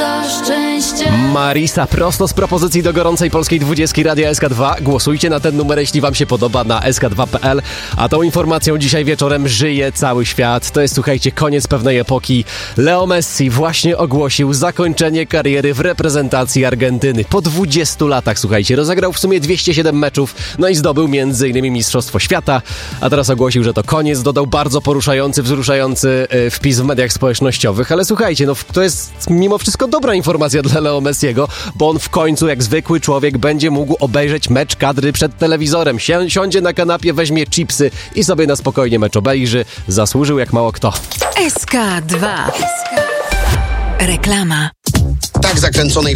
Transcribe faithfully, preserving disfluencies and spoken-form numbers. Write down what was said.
szkoda szczęścia. Marisa prosto z propozycji do gorącej polskiej dwudziestki Radia S K dwa. Głosujcie na ten numer, jeśli wam się podoba, na s k dwa kropka p l. A tą informacją dzisiaj wieczorem żyje cały świat. To jest, słuchajcie, koniec pewnej epoki. Leo Messi właśnie ogłosił zakończenie kariery w reprezentacji Argentyny. Po dwudziestu latach, słuchajcie, rozegrał w sumie dwieście siedem meczów, no i zdobył między innymi Mistrzostwo Świata, a teraz ogłosił, że to koniec. Dodał bardzo poruszający, wzruszający yy, wpis w mediach społecznościowych. Ale słuchajcie, no to jest mimo wszystko dobra informacja dla Leo Messiego, bo on w końcu, jak zwykły człowiek, będzie mógł obejrzeć mecz kadry przed telewizorem. Si- siądzie na kanapie, weźmie chipsy i sobie na spokojnie mecz obejrzy. Zasłużył jak mało kto. S K dwa. Reklama. Tak zakręconej